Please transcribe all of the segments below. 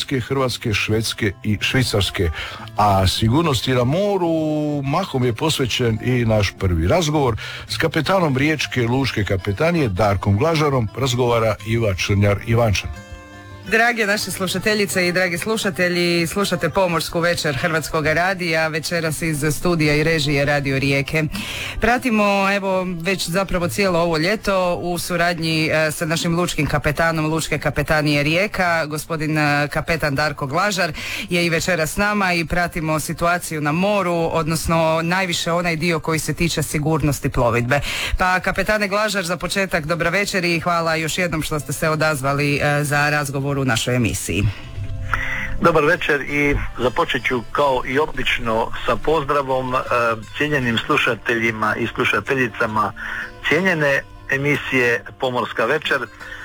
Danske, Hrvatske, Švedske i Švicarske. A sigurnosti na moru mahom je posvećen i naš prvi razgovor. S kapetanom Riječke lučke kapetanije Darkom Glažarom razgovara Iva Črnjar-Ivančan. Drage naše slušateljice i dragi slušatelji, slušate Pomorsku večer Hrvatskog radija, večeras iz studija i režije Radio Rijeke. Pratimo evo već zapravo cijelo ovo ljeto u suradnji sa našim lučkim kapetanom Lučke kapetanije Rijeka, gospodin kapetan Darko Glažar je i večeras s nama i pratimo situaciju na moru, odnosno najviše onaj dio koji se tiče sigurnosti plovidbe. Pa kapetane Glažar, za početak dobra večer i hvala još jednom što ste se odazvali za razgovor u našoj emisiji. Dobar večer i započet ću kao i obično sa pozdravom cijenjenim slušateljima i slušateljicama cijenjene emisije Pomorska večer.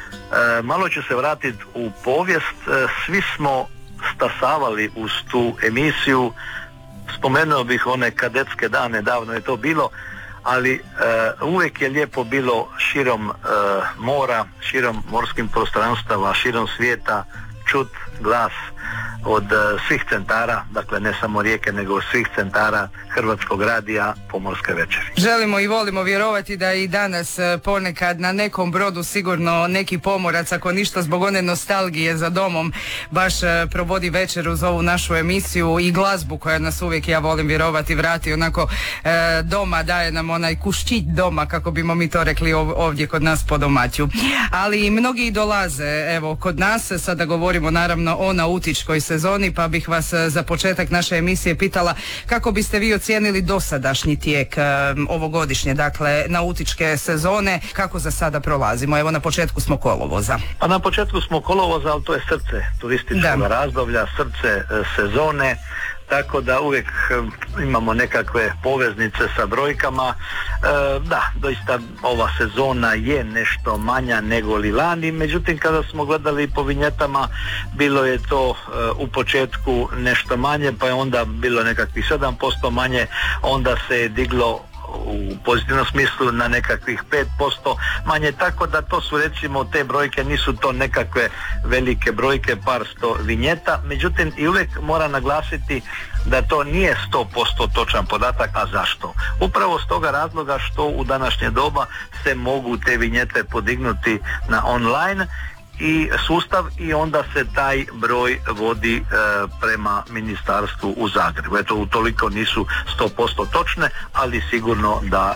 Malo ću se vratiti u povijest. Svi smo stasavali uz tu emisiju. Spomenuo bih one kadetske dane, davno je to bilo, ali uvijek je lijepo bilo širom mora, širom morskih prostranstava, širom svijeta čut glas od svih centara, dakle ne samo Rijeke nego od svih centara Hrvatskog radija Pomorske večeri. Želimo i volimo vjerovati da i danas ponekad na nekom brodu sigurno neki pomorac, ako ništa zbog one nostalgije za domom, baš provodi večer uz ovu našu emisiju i glazbu koja nas uvijek, ja volim vjerovati, vrati onako doma, daje nam onaj kuščić doma, kako bimo mi to rekli ovdje kod nas po domaću. Ali mnogi i dolaze, evo, kod nas, sada govorimo naravno o nautičkoj sezoni, pa bih vas za početak naše emisije pitala kako biste vi ocijenili dosadašnji tijek ovogodišnje, dakle, nautičke sezone, kako za sada prolazimo? Evo, na početku smo kolovoza. Pa na početku smo kolovoza, ali to je srce turističkog razdoblja, srce sezone, tako da uvijek imamo nekakve poveznice sa brojkama. Da, doista ova sezona je nešto manja nego li lani, međutim kada smo gledali po vinjetama bilo je to u početku nešto manje, pa je onda bilo nekakvih 7% manje, onda se je diglo u pozitivnom smislu na nekakvih 5% manje, tako da to su, recimo, te brojke nisu to nekakve velike brojke, par sto vinjeta, međutim i uvijek mora naglasiti da to nije 100% točan podatak. A zašto? Upravo s toga razloga što u današnje doba se mogu te vinjete podignuti na online i sustav i onda se taj broj vodi prema ministarstvu u Zagrebu. Eto, utoliko nisu 100% točne, ali sigurno da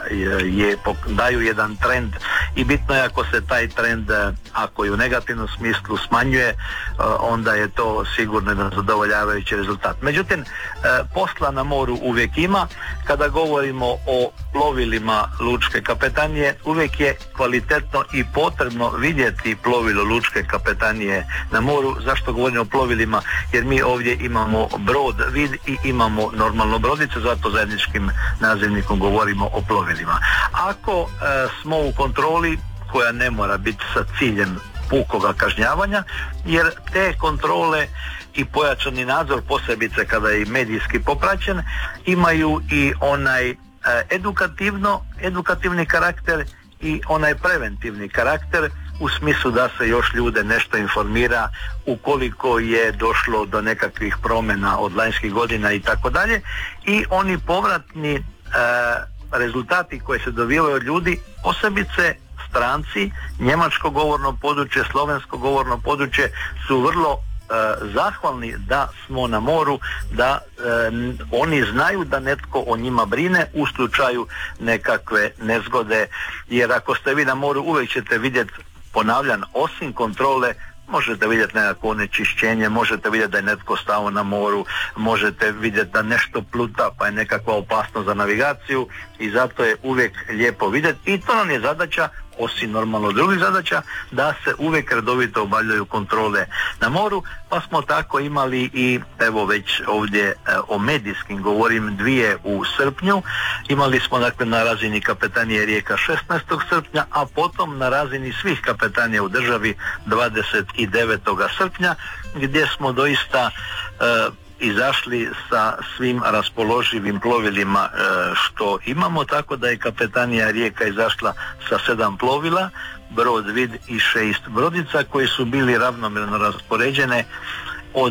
daju jedan trend i bitno je ako se taj trend, ako je u negativnom smislu smanjuje, onda je to sigurno jedan zadovoljavajući rezultat. Međutim, posla na moru uvijek ima. Kada govorimo o plovilima lučke kapetanije, uvijek je kvalitetno i potrebno vidjeti plovilo lučke kapetanije na moru. Zašto govorimo o plovilima? Jer mi ovdje imamo brod, vid i imamo normalno brodice, zato zajedničkim nazivnikom govorimo o plovilima. Ako smo u kontroli, koja ne mora biti sa ciljem pukoga kažnjavanja, jer te kontrole i pojačani nadzor, posebice kada je i medijski popraćen, imaju i onaj edukativni karakter i onaj preventivni karakter, u smislu da se još ljude nešto informira ukoliko je došlo do nekakvih promjena od lanjskih godina i tako dalje, i oni povratni rezultati koji se dobivaju od ljudi, posebice stranci, njemačko govorno područje, slovensko govorno područje, su vrlo zahvalni da smo na moru, da oni znaju da netko o njima brine u slučaju nekakve nezgode, jer ako ste vi na moru uvijek ćete vidjeti, ponavljam, osim kontrole, možete vidjeti nekako onečišćenje, možete vidjeti da je netko stao na moru, možete vidjeti da nešto pluta pa je nekakva opasnost za navigaciju, i zato je uvijek lijepo vidjeti i to nam je zadaća, osim normalno drugih zadaća, da se uvijek redovito obavljaju kontrole na moru, pa smo tako imali i, evo već ovdje o medijskim govorim, 2 u srpnju. Imali smo dakle na razini kapetanije Rijeka 16. srpnja, a potom na razini svih kapetanija u državi 29. srpnja, gdje smo doista izašli sa svim raspoloživim plovilima što imamo, tako da je kapetanija Rijeka izašla sa 7 plovila, brod, vid i 6 brodica koji su bili ravnomjerno raspoređene